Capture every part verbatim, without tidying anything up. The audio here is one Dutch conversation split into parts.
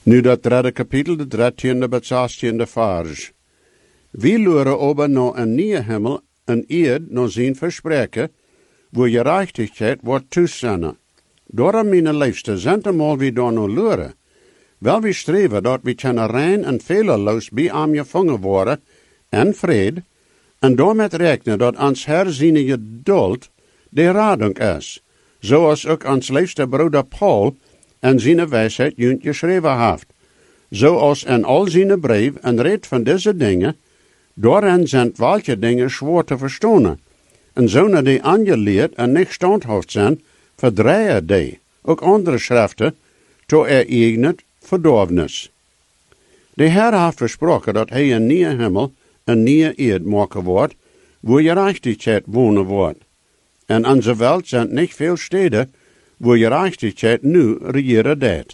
Nu dat derde kapitel, de dertiende tot zestiende vers. Wie luren ober naar een nieuwe hemel en eerd naar zijn verspreken, wo je gerechtigheid wordt toezennen. Daarom, mijn liefste, zijn eenmaal wie daar naar luren. Wel we streven dat we kunnen rein en fehlerloos bij aan gevangen worden en vrede, en daarmee rekenen dat ons Herr zijn geduld de radung is, zoals ook ons liefste broeder Paul en zijn wijsheid junt geschreven heeft, zoals in al zijn brief en reed van deze dingen, daarin zijn welke dingen zwaar te verstaan, en zonen die aangeleerd en niet standhaft zijn, verdreigen die, ook andere schriften, to ereignet verdorvenis. De Heer heeft versproken dat hij een nieuwe hemel, een nieuwe eerd maken wordt, waar gerechtigheid wonen wordt. En onze welt zijn niet veel steden, waar gerechtigheid nu regeren deed.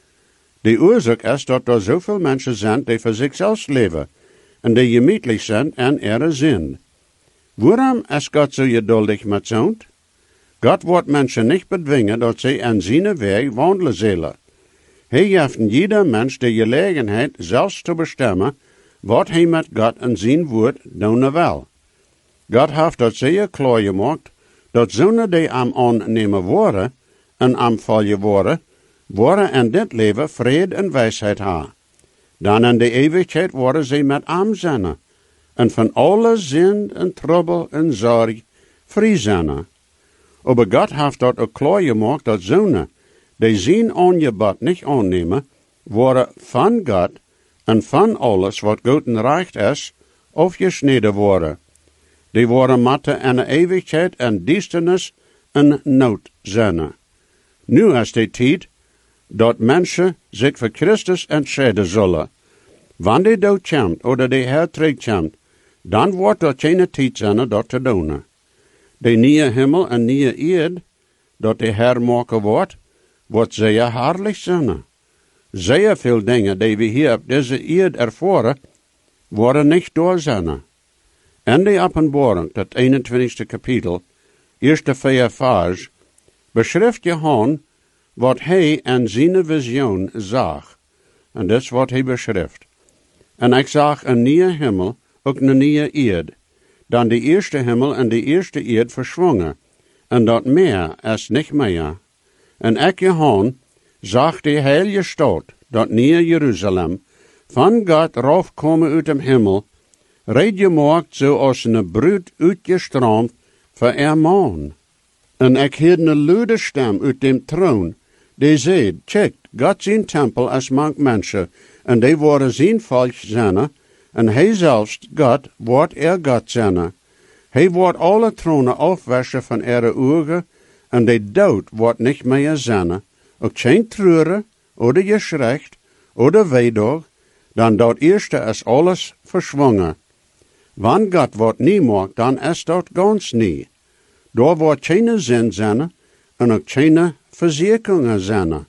De oorzaak is dat er zoveel mensen zijn die voor zichzelf leven, en die gemütlich zijn en er zin. Waarom is God zo geduldig met zo'n? God wordt mensen niet bedwingen dat zij aan zijn weg wandelen zullen. Hij geeft ieder mens de gelegenheid zelfs te bestemmen wat hij met God en zijn woord doen wil. God heeft dat zeer klaar gemaakt, dat zonen die am aannemen worden en am volgen worden, worden in dit leven vrede en wijsheid hebben. Dan in de eeuwigheid worden zij met am zijn, en van alle zin en trouble en zorg vrij zijn. Aber God heeft dat ook klaar gemaakt dat zonen, die zijn aangebod niet aannemen, worden van God en van alles wat goed en recht is, afgesneden worden. Die worden matten in de eeuwigheid en duisternis en nood zijn. Nu is de tijd dat mensen zich voor Christus entscheiden zullen. Wanneer de dood komt, oder de Heer terugkomt, dan wordt er geen tijd zijn dat te doen. De nieuwe hemel en nieuwe eerd, dat de Heer maken wordt, wordt zeer herrlich zijn. Zeer veel dingen die we hier op deze eerd ervaren, worden niet door zijn. In de openbaring, dat eenentwintigste kapitel, eerste vier vers, beschrijft Johannes wat hij in zijn visioen zag. En dat is wat hij beschrijft. En ik zag een nieuwe hemel, ook een nieuwe eerd. Dan de eerste hemel en de eerste eerd verschwongen. En dat meer is niet meer. En ik, Johannes, zag de heilige stad, dat nieuwe Jeruzalem, van God raufkomen uit dem hemel, reed gemaakt zoals een bruid uitgestroomd voor haar man. En ik hoorde een luide stem uit dem troon, die zei, check, God zijn tempel is mank mensen, en die worden zijn volk zijn, en hij zelfs, God, wordt er God zijn. Hij wordt alle tronen afwassen van ihre ogen, en de dood wordt niet meer zijn, ook geen treuren, oder geschrecht, oder weedoog, dan dat eerste is alles verschwongen. Wanneer God wat nie maakt, dan is dat ganz nie. Daar wordt geen zin zijn, en ook geen verzekeringen zijn.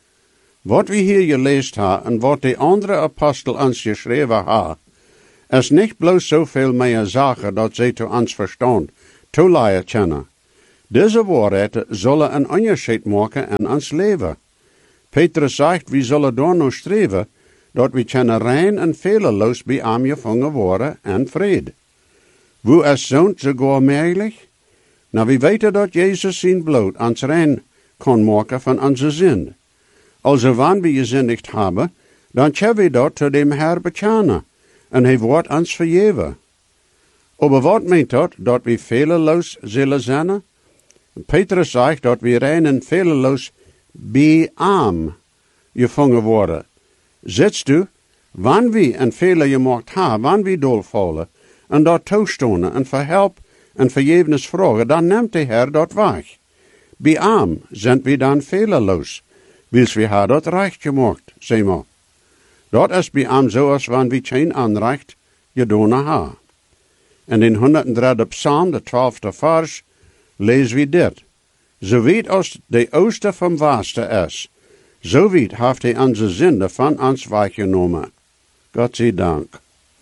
Wat we hier gelezen hebben, en wat de andere apostel ons geschreven hebben, is niet bloos zoveel meer zaken dat zij te ons verstand toeleiden kunnen. Deze waarheden zullen een onderscheid maken in ons leven. Petrus zegt, we zullen door nog streven, dat we kunnen rein en fehlerloos bij hem gevangen worden en vrede. Wo is zo'n sogar mogelijk? Nou, we weten dat Jezus zijn bloed ons rein kan maken van onze zin. Also wanneer we gezündigd hebben, dan kunnen we dat te dem Herr bekennen, en hij wordt ons vergeven. Aber wat meint dat, dat we fehlerloos zullen zijn? Petrus zegt dat we rein en fehlerloos bij hem gevangen worden. Zitst u, wanneer we een fehler gemaakt hebben, wanneer we doorvallen, en dat toestonen en voor help en vergevenis vragen, dan neemt de Heer dat weg. Bij hem zijn we dan fehlerloos, wils we hebben dat recht gemaakt, zeg maar. Dat is bij hem zoals wanneer we geen aanrecht gedaan hebben. En in honderdderde psalm, de twaalfde vers, lezen we dit. Zo weet als de oosten van westen is, zo weet heeft hij onze zonde van ons weggenomen. God zij dank.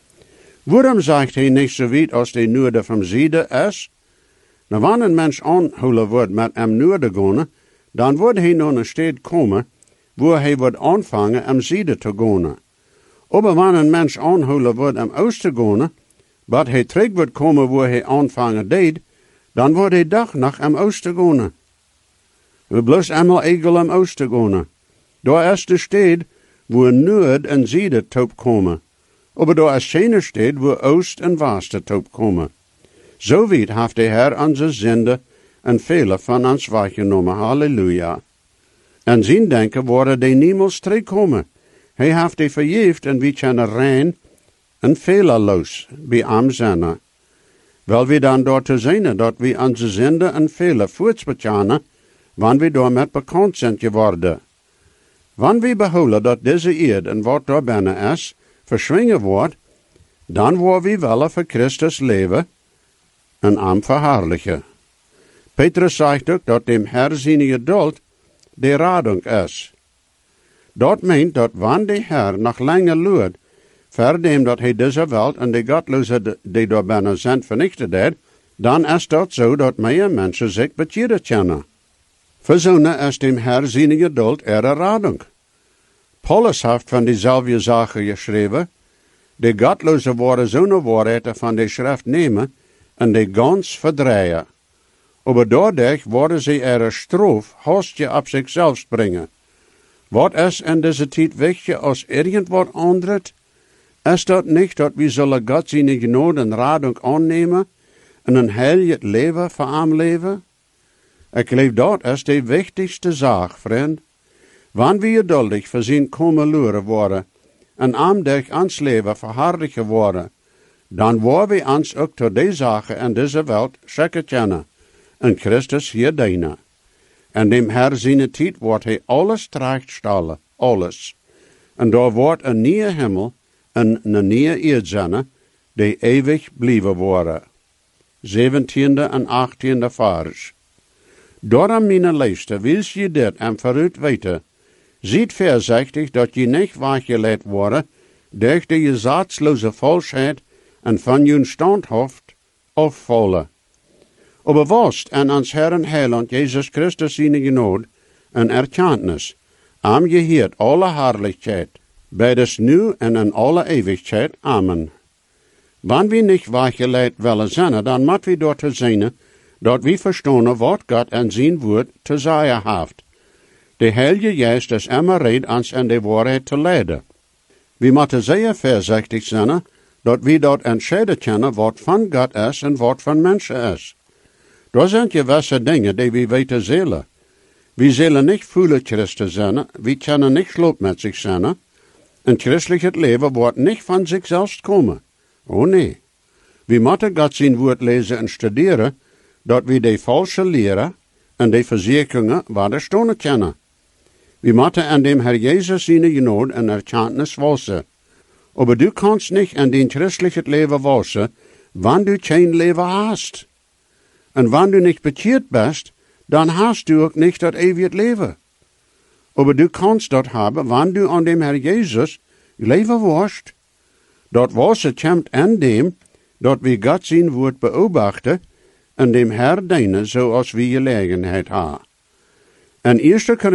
Waarom zegt hij niet zo weet als de noorden van zuiden is? Nou, wanneer een mens aanhouden wordt met hem noorden gaan, dan wordt hij naar een stad komen, wo hij wordt aanvangen am Zuiden te gaan. Aber wann een mens aanhouden wordt am Oosten te gaan, wat hij terug wordt komen wo hij aanvangen deed, dan wordt hij dag nog am Oosten gaan. We bloos eenmaal egel am Oosten gaan. Daar is de stad wo Noord en Zuiden top komen. Aber daar is geen stad wo Oost en Westen top komen. Zo weit heeft de Heer onze zinde en vele van ons weggenomen. Halleluja. En zijn denken worden die niemals terugkomen. Hij heeft die verjeefd en wie kunnen rein en fehlerloos bij hem zijn. Wel we dan door te zijn dat we onze zinde en vele voortbekennen, wanneer we door met bekend zijn geworden. Wanneer we behouden dat deze eerd en wat daar binnen is, verschwingen wordt, dan worden we wel voor Christus leven en hem verherrlijken. Petrus zegt ook dat dem Herr zijn geduld de radung is. Dat meent dat wanneer de Herr nog langer luurt, verdem dat hij deze welt en de godlozen die daar binnen zijn vernichtet heeft, dan is dat zo dat meer mensen zich bekeren kunnen. Verzonnen is dem Herr zijn geduld ihre radung. Paulus heeft van diezelfde zaken geschreven, de godlozen worden zo'n waarheden van de schrift nemen en de gans verdraaien. Aber dadurch worden ze ihre straf haastje op zichzelf brengen. Wat is in deze tijd wichtig als irgendwas anderes? Is dat niet dat we zullen God zijn genade en radung aannemen en een heilig leven voor hem leven? Ik geloof dat is de wichtigste zaak, vriend. Wanneer we geduldig voor zijn komen luren worden en hem durch ons leven verhardigen worden, dan worden we ons ook tot die zaken in deze wereld zeker kennen en Christus hier dienen. En dem Herr zijn tijd wordt hij alles terechtstellen, alles. En daar wordt een nieuwe hemel en een nieuwe aarde die eeuwig blijven worden. zeventiende en achttiende vers. Daarom, mijn liefste, wils je dit en vooruit weten, ziet voorzichtig dat je niet weggeleid worden durch de zaatsloze valsheid en van je standhoofd afvallen. Aber was en ons Herrn Heiland Jezus Christus zijn genade en erkenntnis, am geheert alle herrlichkeit, beides nu en in alle eeuwigheid. Amen. Wanneer we niet weggeleid willen zijn, dan moet we door te zijn, dat we verstaan wat God en zijn woord te zeggen heeft. De Heilige Geest is immer reed ons in de waarheid te leiden. We moeten zeer voorzichtig zijn, dat we dat entscheiden kunnen wat van God is en wat van mensen is. Daar zijn gewisse dingen die we weten zullen. We zullen niet voelen Christen zijn, we kunnen niet sloop met zich zijn. Een christelijk leven wordt niet van zichzelf komen. Oh nee. We moeten God zijn woord lezen en studeren, dat we de valse leren en de verzekeringen waar stonen kennen. We moeten aan dem Herr Jezus zijn genade en erkenntnis wassen. Aber du kannst nicht in dein christliches Leben wassen, wann du kein Leben hast. Und wenn du nicht bekehrt bist, dann hast du auch nicht das ewige Leben. Aber du kannst das haben, wenn du an dem Herr Jesus Leben warst. Dat Wassen kommt an dem, dat wir Gott sein Wort beobachten und dem Herr dienen, zoals wir Gelegenheit haben. In eerste